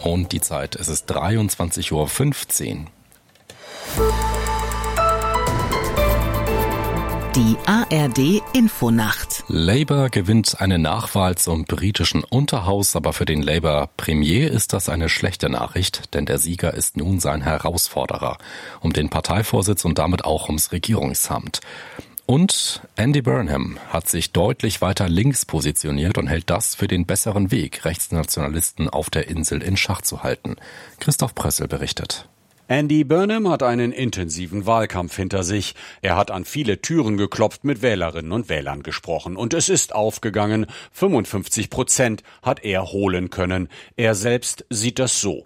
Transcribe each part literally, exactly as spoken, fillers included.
Und die Zeit, es ist dreiundzwanzig Uhr fünfzehn. Die A R D-Infonacht. Labour gewinnt eine Nachwahl zum britischen Unterhaus, aber für den Labour-Premier ist das eine schlechte Nachricht, denn der Sieger ist nun sein Herausforderer um den Parteivorsitz und damit auch ums Regierungsamt. Und Andy Burnham hat sich deutlich weiter links positioniert und hält das für den besseren Weg, Rechtsnationalisten auf der Insel in Schach zu halten. Christoph Prössel berichtet. Andy Burnham hat einen intensiven Wahlkampf hinter sich. Er hat an viele Türen geklopft, mit Wählerinnen und Wählern gesprochen. Und es ist aufgegangen. fünfundfünfzig Prozent hat er holen können. Er selbst sieht das so.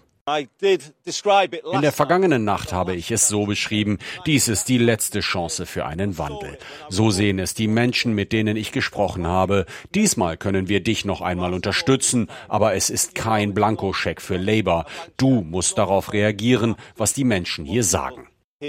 In der vergangenen Nacht habe ich es so beschrieben, dies ist die letzte Chance für einen Wandel. So sehen es die Menschen, mit denen ich gesprochen habe. Diesmal können wir dich noch einmal unterstützen, aber es ist kein Blankoscheck für Labour. Du musst darauf reagieren, was die Menschen hier sagen.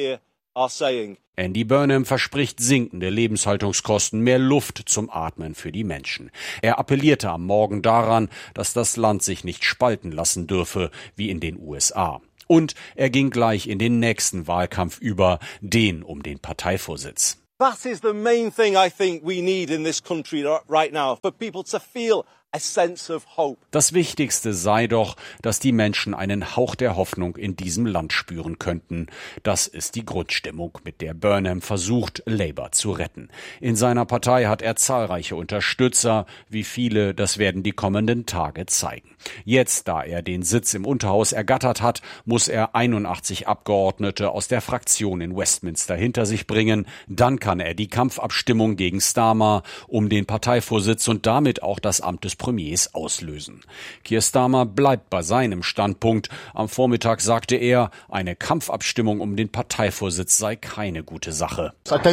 Andy Burnham verspricht sinkende Lebenshaltungskosten, mehr Luft zum Atmen für die Menschen. Er appellierte am Morgen daran, dass das Land sich nicht spalten lassen dürfe, wie in den U S A. Und er ging gleich in den nächsten Wahlkampf über, den um den Parteivorsitz. That is the main thing I think we need in this country right now, for people to feel a sense of hope. Das Wichtigste sei doch, dass die Menschen einen Hauch der Hoffnung in diesem Land spüren könnten. Das ist die Grundstimmung, mit der Burnham versucht, Labour zu retten. In seiner Partei hat er zahlreiche Unterstützer. Wie viele, das werden die kommenden Tage zeigen. Jetzt, da er den Sitz im Unterhaus ergattert hat, muss er einundachtzig Abgeordnete aus der Fraktion in Westminster hinter sich bringen. Dann kann er die Kampfabstimmung gegen Starmer um den Parteivorsitz und damit auch das Amt des Premiers auslösen. Keir Starmer bleibt bei seinem Standpunkt. Am Vormittag sagte er, eine Kampfabstimmung um den Parteivorsitz sei keine gute Sache.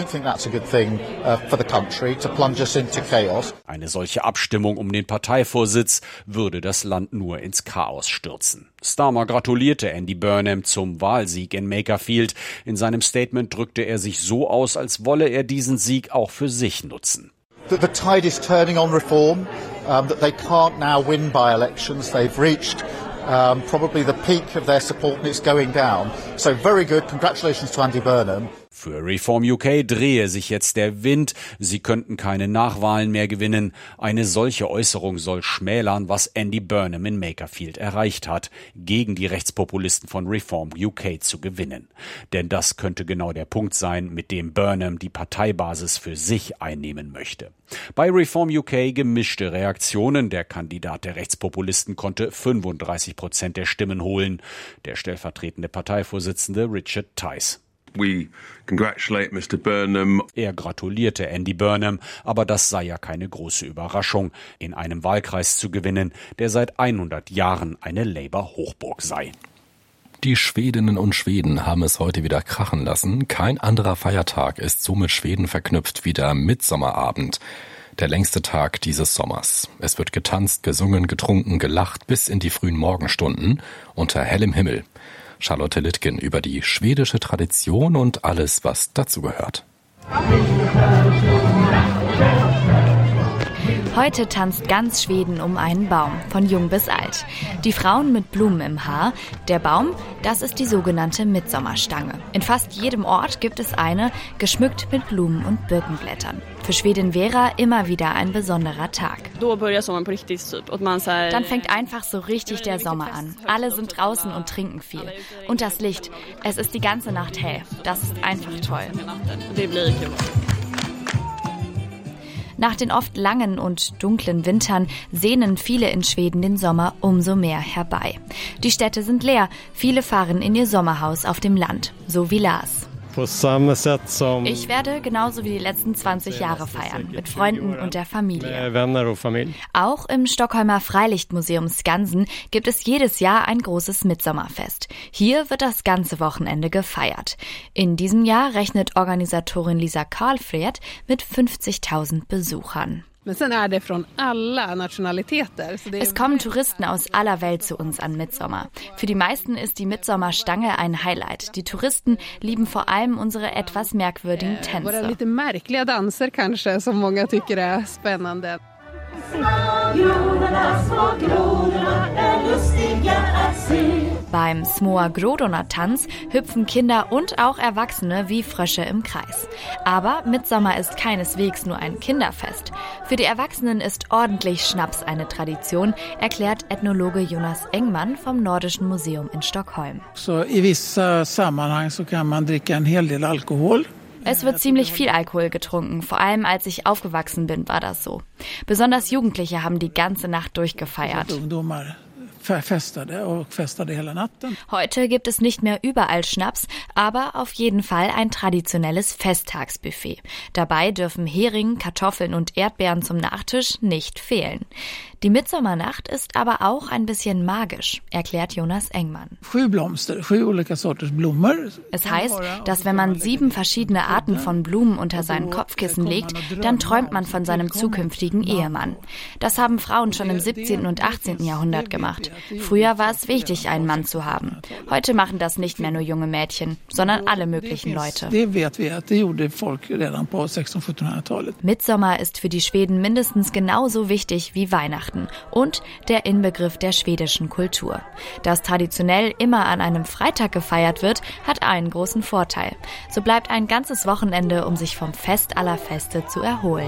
Eine solche Abstimmung um den Parteivorsitz würde das Land nur ins Chaos stürzen. Starmer gratulierte Andy Burnham zum Wahlsieg in Makerfield. In seinem Statement drückte er sich so aus, als wolle er diesen Sieg auch für sich nutzen. The, the tide is turning on reform, um, that they can't now win by elections. They've reached um, probably the peak of their support and it's going down. So very good. Congratulations to Andy Burnham. Für Reform U K drehe sich jetzt der Wind. Sie könnten keine Nachwahlen mehr gewinnen. Eine solche Äußerung soll schmälern, was Andy Burnham in Makerfield erreicht hat, gegen die Rechtspopulisten von Reform U K zu gewinnen. Denn das könnte genau der Punkt sein, mit dem Burnham die Parteibasis für sich einnehmen möchte. Bei Reform U K gemischte Reaktionen. Der Kandidat der Rechtspopulisten konnte fünfunddreißig Prozent der Stimmen holen. Der stellvertretende Parteivorsitzende Richard Tice. We congratulate Mister Burnham. Er gratulierte Andy Burnham, aber das sei ja keine große Überraschung, in einem Wahlkreis zu gewinnen, der seit hundert Jahren eine Labour-Hochburg sei. Die Schwedinnen und Schweden haben es heute wieder krachen lassen. Kein anderer Feiertag ist so mit Schweden verknüpft wie der Mitsommerabend. Der längste Tag dieses Sommers. Es wird getanzt, gesungen, getrunken, gelacht bis in die frühen Morgenstunden unter hellem Himmel. Charlotte Littgen über die schwedische Tradition und alles, was dazu gehört. Heute tanzt ganz Schweden um einen Baum, von jung bis alt. Die Frauen mit Blumen im Haar. Der Baum, das ist die sogenannte Mitsommarstange. In fast jedem Ort gibt es eine, geschmückt mit Blumen und Birkenblättern. Für Schwedin Vera immer wieder ein besonderer Tag. Dann fängt einfach so richtig der Sommer an. Alle sind draußen und trinken viel. Und das Licht, es ist die ganze Nacht hell. Das ist einfach toll. Nach den oft langen und dunklen Wintern sehnen viele in Schweden den Sommer umso mehr herbei. Die Städte sind leer, viele fahren in ihr Sommerhaus auf dem Land, so wie Lars. Ich werde genauso wie die letzten zwanzig Jahre feiern, mit Freunden und der Familie. Auch im Stockholmer Freilichtmuseum Skansen gibt es jedes Jahr ein großes Mittsommerfest. Hier wird das ganze Wochenende gefeiert. In diesem Jahr rechnet Organisatorin Lisa Karlfred mit fünfzigtausend Besuchern. Men sen är det från alla nationaliteter. Så det Es kommen Touristen aus aller Welt zu uns an Mittsommer. Für die meisten ist die Mitsommerstange ein Highlight. Die Touristen lieben vor allem unsere etwas merkwürdigen Tänze. Våra lite märkliga danser kanske, som många tycker är spännande. Små grodorna, små grodorna är lustiga att se. Beim Smoa Grodona-Tanz hüpfen Kinder und auch Erwachsene wie Frösche im Kreis. Aber Mitsommer ist keineswegs nur ein Kinderfest. Für die Erwachsenen ist ordentlich Schnaps eine Tradition, erklärt Ethnologe Jonas Engman vom Nordischen Museum in Stockholm. So in vissa sammanhang så kan man dricka en hel del alkohol. Es wird ziemlich viel Alkohol getrunken, vor allem als ich aufgewachsen bin, war das so. Besonders Jugendliche haben die ganze Nacht durchgefeiert. Heute gibt es nicht mehr überall Schnaps, aber auf jeden Fall ein traditionelles Festtagsbuffet. Dabei dürfen Hering, Kartoffeln und Erdbeeren zum Nachtisch nicht fehlen. Die Mitsommernacht ist aber auch ein bisschen magisch, erklärt Jonas Engman. Es heißt, dass wenn man sieben verschiedene Arten von Blumen unter seinen Kopfkissen legt, dann träumt man von seinem zukünftigen Ehemann. Das haben Frauen schon im siebzehnten und achtzehnten Jahrhundert gemacht. Früher war es wichtig, einen Mann zu haben. Heute machen das nicht mehr nur junge Mädchen, sondern alle möglichen Leute. Mitsommer ist für die Schweden mindestens genauso wichtig wie Weihnachten und der Inbegriff der schwedischen Kultur. Dass traditionell immer an einem Freitag gefeiert wird, hat einen großen Vorteil. So bleibt ein ganzes Wochenende, um sich vom Fest aller Feste zu erholen.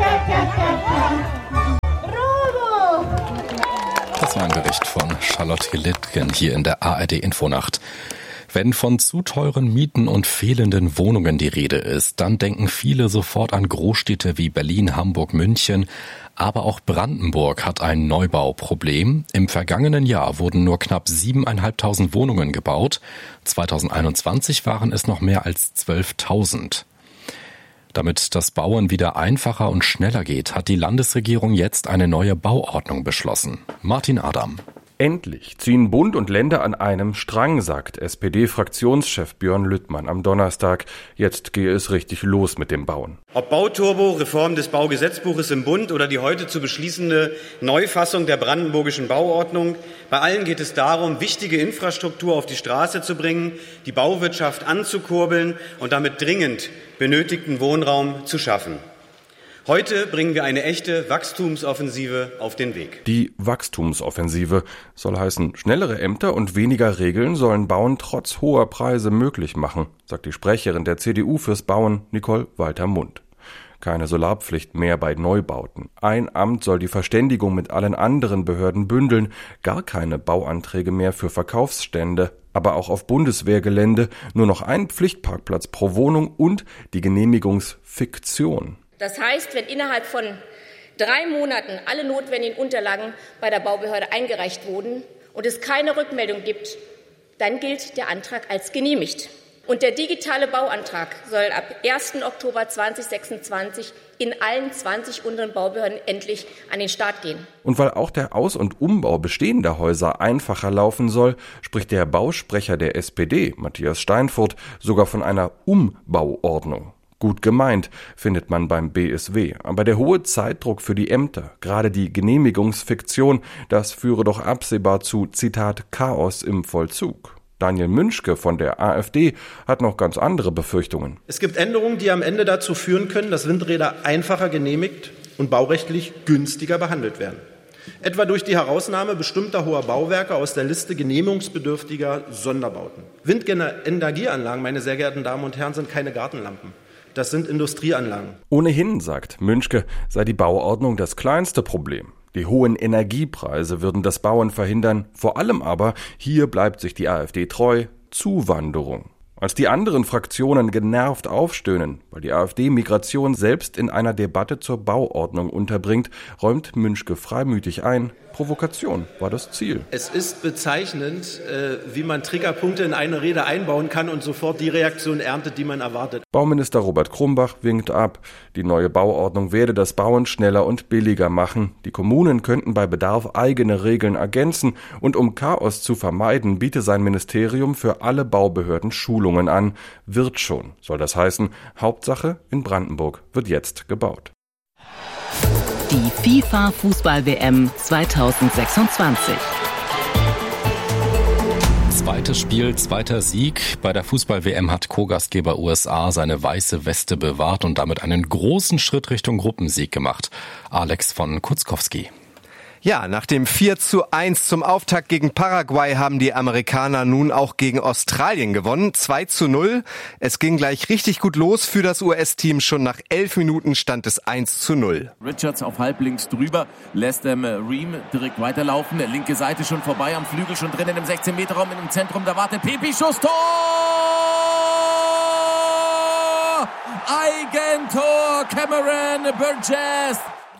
Das war ein Bericht von Charlotte Littgen hier in der A R D Infonacht. Wenn von zu teuren Mieten und fehlenden Wohnungen die Rede ist, dann denken viele sofort an Großstädte wie Berlin, Hamburg, München. Aber auch Brandenburg hat ein Neubauproblem. Im vergangenen Jahr wurden nur knapp siebeneinhalbtausend Wohnungen gebaut. zweitausendeinundzwanzig waren es noch mehr als zwölftausend. Damit das Bauen wieder einfacher und schneller geht, hat die Landesregierung jetzt eine neue Bauordnung beschlossen. Martin Adam. Endlich ziehen Bund und Länder an einem Strang, sagt S P D-Fraktionschef Björn Lüttmann am Donnerstag. Jetzt gehe es richtig los mit dem Bauen. Ob Bauturbo, Reform des Baugesetzbuches im Bund oder die heute zu beschließende Neufassung der brandenburgischen Bauordnung, bei allen geht es darum, wichtige Infrastruktur auf die Straße zu bringen, die Bauwirtschaft anzukurbeln und damit dringend benötigten Wohnraum zu schaffen. Heute bringen wir eine echte Wachstumsoffensive auf den Weg. Die Wachstumsoffensive soll heißen, schnellere Ämter und weniger Regeln sollen Bauen trotz hoher Preise möglich machen, sagt die Sprecherin der C D U fürs Bauen, Nicole Walter-Mundt. Keine Solarpflicht mehr bei Neubauten. Ein Amt soll die Verständigung mit allen anderen Behörden bündeln, gar keine Bauanträge mehr für Verkaufsstände, aber auch auf Bundeswehrgelände nur noch ein Pflichtparkplatz pro Wohnung und die Genehmigungsfiktion. Das heißt, wenn innerhalb von drei Monaten alle notwendigen Unterlagen bei der Baubehörde eingereicht wurden und es keine Rückmeldung gibt, dann gilt der Antrag als genehmigt. Und der digitale Bauantrag soll ab ersten Oktober zweitausendsechsundzwanzig in allen zwanzig unteren Baubehörden endlich an den Start gehen. Und weil auch der Aus- und Umbau bestehender Häuser einfacher laufen soll, spricht der Bausprecher der S P D, Matthias Steinfurt, sogar von einer Umbauordnung. Gut gemeint, findet man beim B S W. Aber der hohe Zeitdruck für die Ämter, gerade die Genehmigungsfiktion, das führe doch absehbar zu, Zitat, Chaos im Vollzug. Daniel Münschke von der AfD hat noch ganz andere Befürchtungen. Es gibt Änderungen, die am Ende dazu führen können, dass Windräder einfacher genehmigt und baurechtlich günstiger behandelt werden. Etwa durch die Herausnahme bestimmter hoher Bauwerke aus der Liste genehmigungsbedürftiger Sonderbauten. Windenergieanlagen, meine sehr geehrten Damen und Herren, sind keine Gartenlampen. Das sind Industrieanlagen. Ohnehin, sagt Münschke, sei die Bauordnung das kleinste Problem. Die hohen Energiepreise würden das Bauen verhindern. Vor allem aber, hier bleibt sich die AfD treu, Zuwanderung. Als die anderen Fraktionen genervt aufstöhnen, weil die AfD Migration selbst in einer Debatte zur Bauordnung unterbringt, räumt Münschke freimütig ein, Provokation war das Ziel. Es ist bezeichnend, wie man Triggerpunkte in eine Rede einbauen kann und sofort die Reaktion erntet, die man erwartet. Bauminister Robert Krumbach winkt ab. Die neue Bauordnung werde das Bauen schneller und billiger machen. Die Kommunen könnten bei Bedarf eigene Regeln ergänzen. Und um Chaos zu vermeiden, biete sein Ministerium für alle Baubehörden Schulungen an. Wird schon, soll das heißen. Hauptsache, in Brandenburg wird jetzt gebaut. Die FIFA-Fußball-W M zweitausendsechsundzwanzig. Zweites Spiel, zweiter Sieg. Bei der Fußball-W M hat Co-Gastgeber U S A seine weiße Weste bewahrt und damit einen großen Schritt Richtung Gruppensieg gemacht. Alex von Kutzkowski. Ja, nach dem vier zu eins zum Auftakt gegen Paraguay haben die Amerikaner nun auch gegen Australien gewonnen. zwei zu null. Es ging gleich richtig gut los für das U S-Team. Schon nach elf Minuten stand es eins zu null. Richards auf halblinks drüber, lässt ähm, Ream direkt weiterlaufen. Der linke Seite schon vorbei, am Flügel schon drinnen im sechzehn Meter Raum, im Zentrum, da wartet Pepi, Schuss, Tor! Eigentor, Cameron Burgess!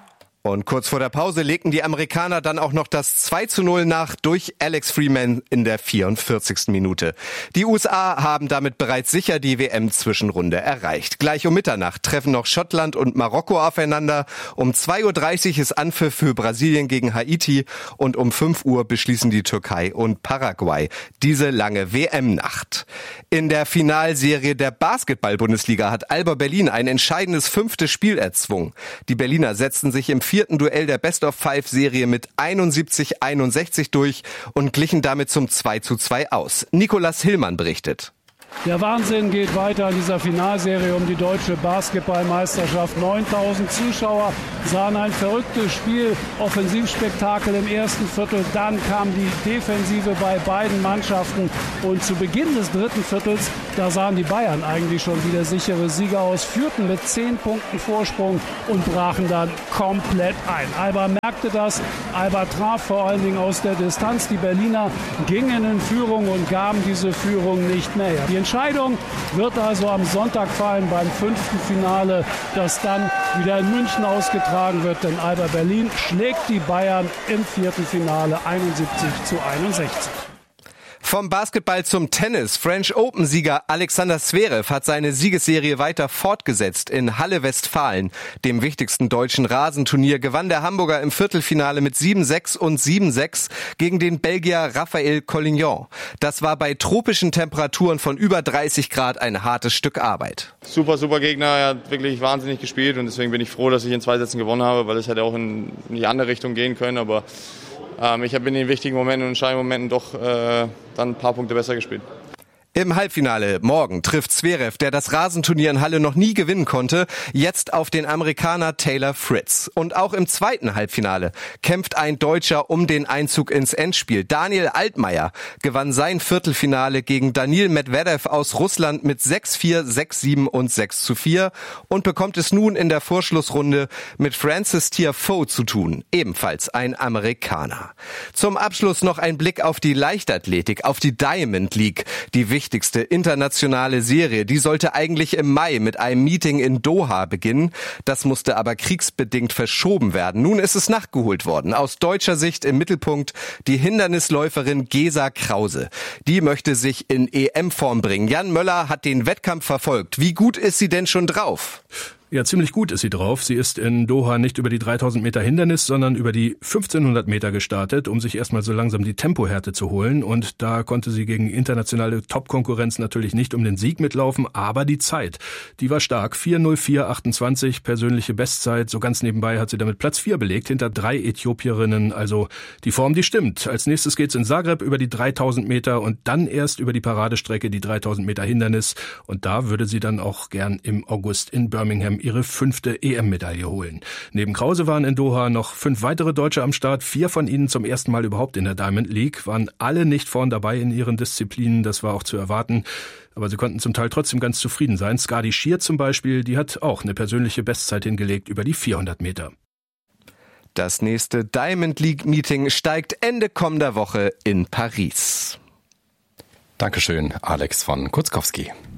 Und kurz vor der Pause legten die Amerikaner dann auch noch das zwei zu null nach durch Alex Freeman in der vierundvierzigsten Minute. Die U S A haben damit bereits sicher die W M-Zwischenrunde erreicht. Gleich um Mitternacht treffen noch Schottland und Marokko aufeinander. Um zwei Uhr dreißig ist Anpfiff für Brasilien gegen Haiti und um fünf Uhr beschließen die Türkei und Paraguay diese lange W M-Nacht. In der Finalserie der Basketball-Bundesliga hat Alba Berlin ein entscheidendes fünftes Spiel erzwungen. Die Berliner setzten sich im vierten Duell der Best-of-Five-Serie mit einundsiebzig einundsechzig durch und glichen damit zum zwei zu zwei aus. Nikolas Hillmann berichtet. Der Wahnsinn geht weiter in dieser Finalserie um die deutsche Basketballmeisterschaft. neuntausend Zuschauer sahen ein verrücktes Spiel, Offensivspektakel im ersten Viertel. Dann kam die Defensive bei beiden Mannschaften. Und zu Beginn des dritten Viertels, da sahen die Bayern eigentlich schon wieder sichere Sieger aus, führten mit zehn Punkten Vorsprung und brachen dann komplett ein. Alba merkte das, Alba traf vor allen Dingen aus der Distanz. Die Berliner gingen in Führung und gaben diese Führung nicht mehr her. Die Entscheidung wird also am Sonntag fallen beim fünften Finale, das dann wieder in München ausgetragen wird. Denn Alba Berlin schlägt die Bayern im vierten Finale einundsiebzig zu einundsechzig. Vom Basketball zum Tennis. French Open-Sieger Alexander Zverev hat seine Siegesserie weiter fortgesetzt. In Halle Westfalen, dem wichtigsten deutschen Rasenturnier, gewann der Hamburger im Viertelfinale mit sieben sechs und sieben sechs gegen den Belgier Raphael Collignon. Das war bei tropischen Temperaturen von über dreißig Grad ein hartes Stück Arbeit. Super, super Gegner. Er hat wirklich wahnsinnig gespielt und deswegen bin ich froh, dass ich in zwei Sätzen gewonnen habe, weil es hätte auch in die andere Richtung gehen können, aber Ähm, ich habe in den wichtigen Momenten und entscheidenden Momenten doch äh, dann ein paar Punkte besser gespielt. Im Halbfinale morgen trifft Zverev, der das Rasenturnier in Halle noch nie gewinnen konnte, jetzt auf den Amerikaner Taylor Fritz. Und auch im zweiten Halbfinale kämpft ein Deutscher um den Einzug ins Endspiel. Daniel Altmaier gewann sein Viertelfinale gegen Daniil Medvedev aus Russland mit sechs vier, sechs sieben und sechs zu vier und bekommt es nun in der Vorschlussrunde mit Francis Tiafoe zu tun, ebenfalls ein Amerikaner. Zum Abschluss noch ein Blick auf die Leichtathletik, auf die Diamond League, die wichtigste internationale Serie. Die sollte eigentlich im Mai mit einem Meeting in Doha beginnen. Das musste aber kriegsbedingt verschoben werden. Nun ist es nachgeholt worden. Aus deutscher Sicht im Mittelpunkt die Hindernisläuferin Gesa Krause. Die möchte sich in E M-Form bringen. Jan Möller hat den Wettkampf verfolgt. Wie gut ist sie denn schon drauf? Ja, ziemlich gut ist sie drauf. Sie ist in Doha nicht über die dreitausend Meter Hindernis, sondern über die fünfzehnhundert Meter gestartet, um sich erstmal so langsam die Tempohärte zu holen. Und da konnte sie gegen internationale Top-Konkurrenz natürlich nicht um den Sieg mitlaufen, aber die Zeit, die war stark. vier null vier achtundzwanzig, persönliche Bestzeit. So ganz nebenbei hat sie damit Platz vier belegt, hinter drei Äthiopierinnen. Also die Form, die stimmt. Als nächstes geht's in Zagreb über die dreitausend Meter und dann erst über die Paradestrecke, die dreitausend Meter Hindernis. Und da würde sie dann auch gern im August in Birmingham ihre fünfte E M-Medaille holen. Neben Krause waren in Doha noch fünf weitere Deutsche am Start. Vier von ihnen zum ersten Mal überhaupt in der Diamond League, waren alle nicht vorn dabei in ihren Disziplinen. Das war auch zu erwarten. Aber sie konnten zum Teil trotzdem ganz zufrieden sein. Skadi Schier zum Beispiel, die hat auch eine persönliche Bestzeit hingelegt über die vierhundert Meter. Das nächste Diamond League Meeting steigt Ende kommender Woche in Paris. Dankeschön, Alex von Kutzkowski.